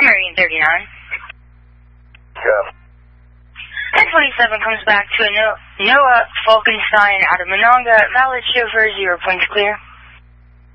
Marine 39. Yeah. 1027 comes back to a Noah Falkenstein out of Monongah. Valid chauffeur, 0 points clear.